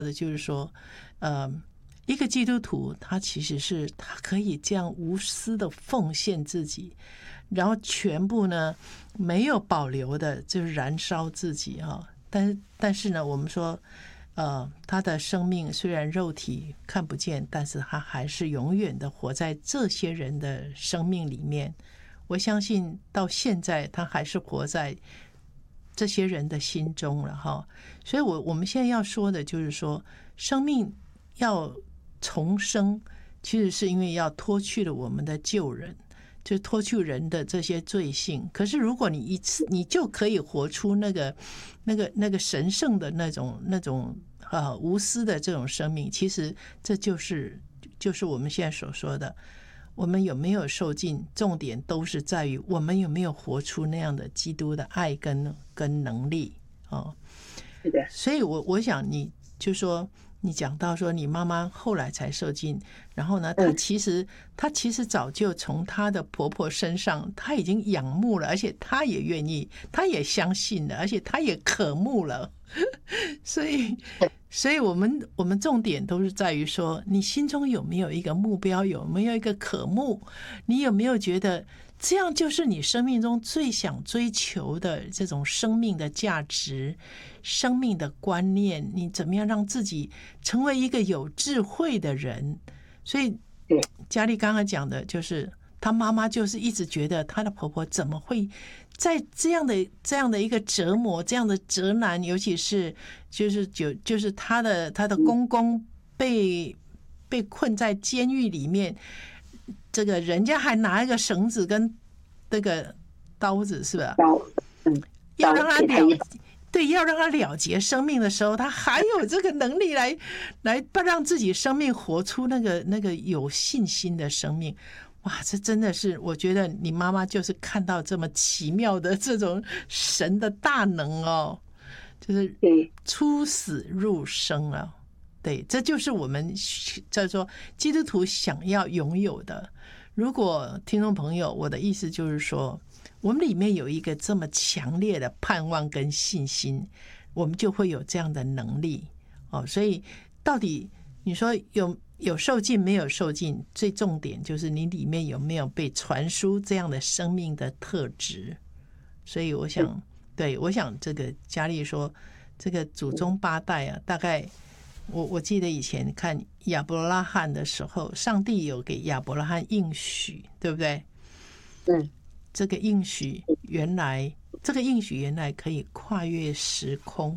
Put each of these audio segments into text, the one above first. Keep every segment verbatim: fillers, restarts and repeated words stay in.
的就是说，呃，一个基督徒他其实是他可以这样无私的奉献自己，然后全部呢没有保留的就是燃烧自己哈。但是但是呢，我们说，呃，他的生命虽然肉体看不见，但是他还是永远的活在这些人的生命里面。我相信到现在他还是活在这些人的心中了哈。所以我我们现在要说的就是说，生命要重生，其实是因为要脱去了我们的旧人，就脱去人的这些罪性。可是如果你一次你就可以活出那个那个那个神圣的那种那种呃无私的这种生命，其实这就是就是我们现在所说的，我们有没有受尽，重点都是在于我们有没有活出那样的基督的爱跟跟能力哦。 是的， 所以我我想你就说你讲到说你妈妈后来才受尽，然后呢，她其实她其实早就从她的婆婆身上，她已经仰慕了，而且她也愿意，她也相信了，而且她也渴慕了。所以，所以我们我们重点都是在于说，你心中有没有一个目标，有没有一个渴慕，你有没有觉得这样就是你生命中最想追求的这种生命的价值、生命的观念？你怎么样让自己成为一个有智慧的人？所以，佳丽刚刚讲的就是，她妈妈就是一直觉得她的婆婆怎么会在这样的这样的一个折磨、这样的折难，尤其是就是就就是她的她的公公被被困在监狱里面。这个人家还拿一个绳子跟那个刀子，是吧？ 刀，嗯， 要让他了，对，要让他了结生命的时候，他还有这个能力来来让自己生命活出那个那个有信心的生命。哇，这真的是，我觉得你妈妈就是看到这么奇妙的这种神的大能哦，就是出死入生啊。对，这就是我们叫做基督徒想要拥有的。如果听众朋友，我的意思就是说，我们里面有一个这么强烈的盼望跟信心，我们就会有这样的能力哦。所以，到底你说有有受尽没有受尽，最重点就是你里面有没有被传输这样的生命的特质。所以，我想，对，我想这个佳丽说，这个祖宗八代啊，大概。我我记得以前看亚伯拉罕的时候，上帝有给亚伯拉罕应许，对不对？ 嗯， 这个应许原来，这个应许原来可以跨越时空，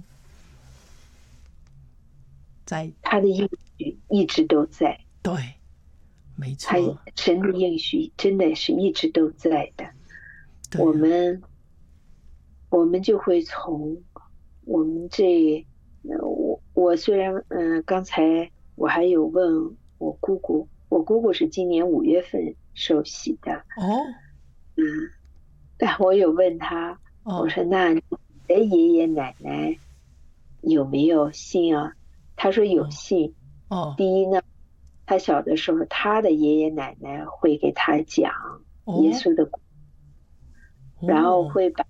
在他的应许一直都在。 对，没错， 他神的应许真的是一直都在的。 对啊， 我们我们就会从我们这。我我虽然嗯、呃，刚才我还有问我姑姑，我姑姑是今年五月份受洗的哦， 嗯，但我有问她， 哦， 我说那你的爷爷奶奶有没有信啊？她说有信。 哦， 第一呢，她小的时候，她的爷爷奶奶会给她讲耶稣的故事， 哦， 然后会把。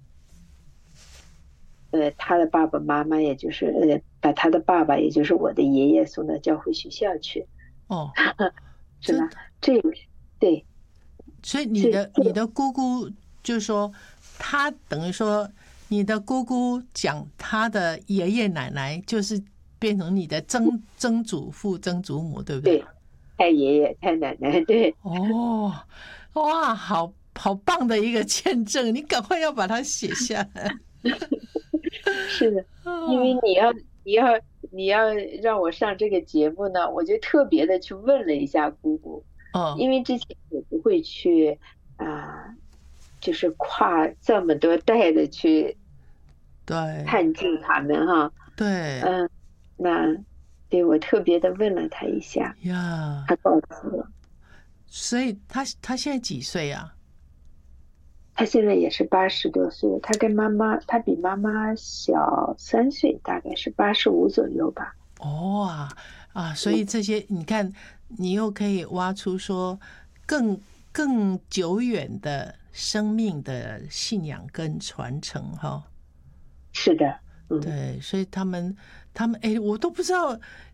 呃，他的爸爸妈妈，也就是呃，把他的爸爸，也就是我的爷爷送到教会学校去。 哦， 是吧？这个对。 所以你的你的姑姑就是说，他等于说你的姑姑讲他的爷爷奶奶，就是变成你的曾曾祖父、曾祖母，对不对？ 对，太爷爷、太奶奶，对。 哦，哇，好好棒的一个见证，你赶快要把它写下来。 是的，因为你要你要你要让我上这个节目呢，我就特别的去问了一下姑姑， 哦， 因为之前我不会去啊、呃，就是跨这么多代的去对探究他们哈， 对， 嗯，那对我特别的问了他一下呀， 他告诉我， 所以他他现在几岁啊？ 他现在也是八十多岁，他跟妈妈，他比妈妈小三岁，大概是八十五左右吧。 哦啊啊！所以这些你看，你又可以挖出说更更久远的生命的信仰跟传承哈。 是的，嗯， 对，所以他们他们哎，我都不知道